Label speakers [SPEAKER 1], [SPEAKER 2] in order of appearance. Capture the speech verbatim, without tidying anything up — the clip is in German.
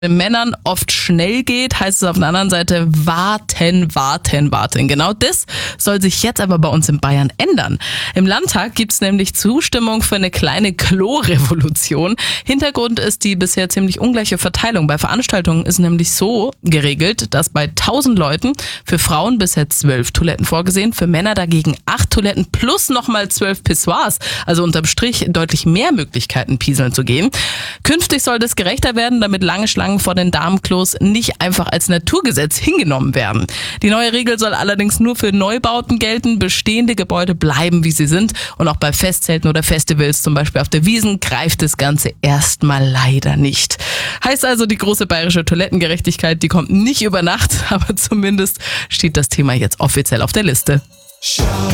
[SPEAKER 1] Männern oft schnell geht, heißt es auf der anderen Seite warten, warten, warten. Genau das soll sich jetzt aber bei uns in Bayern ändern. Im Landtag gibt es nämlich Zustimmung für eine kleine Klo-Revolution. Hintergrund ist die bisher ziemlich ungleiche Verteilung. Bei Veranstaltungen ist nämlich so geregelt, dass bei tausend Leuten für Frauen bisher zwölf Toiletten vorgesehen, für Männer dagegen acht Toiletten plus nochmal zwölf Pissoirs. Also unterm Strich deutlich mehr Möglichkeiten, pieseln zu gehen. Künftig soll das gerechter werden, damit lange Schlangen vor den Damenklos nicht einfach als Naturgesetz hingenommen werden. Die neue Regel soll allerdings nur für Neubauten gelten. Bestehende Gebäude bleiben, wie sie sind. Und auch bei Festzelten oder Festivals, zum Beispiel auf der Wiesn, greift das Ganze erstmal leider nicht. Heißt also, die große bayerische Toilettengerechtigkeit, die kommt nicht über Nacht, aber zumindest steht das Thema jetzt offiziell auf der Liste.